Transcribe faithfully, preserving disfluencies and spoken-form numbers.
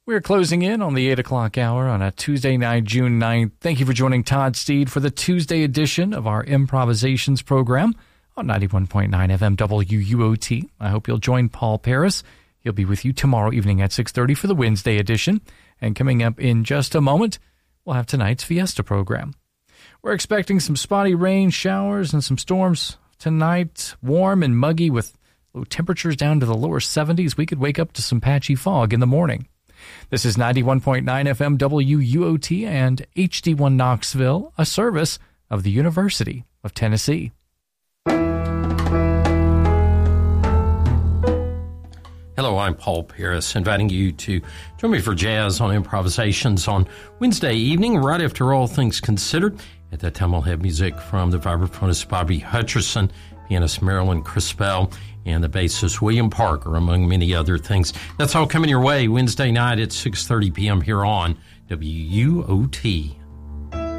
We're closing in on the eight o'clock hour on a Tuesday night, June ninth. Thank you for joining Todd Steed for the Tuesday edition of our Improvisations program on ninety-one point nine F M W U O T. I hope you'll join Paul Paris. He'll be with you tomorrow evening at six thirty for the Wednesday edition. And coming up in just a moment, we'll have tonight's Fiesta program. We're expecting some spotty rain, showers, and some storms tonight. Warm and muggy with low temperatures down to the lower seventies. We could wake up to some patchy fog in the morning. This is ninety-one point nine F M W U O T and H D one Knoxville, a service of the University of Tennessee. Hello, I'm Paul Paris, inviting you to join me for jazz on Improvisations on Wednesday evening, right after All Things Considered. At that time, we'll have music from the vibraphonist Bobby Hutcherson, pianist Marilyn Crispell, and the bassist William Parker, among many other things. That's all coming your way Wednesday night at six thirty p.m. here on W U O T.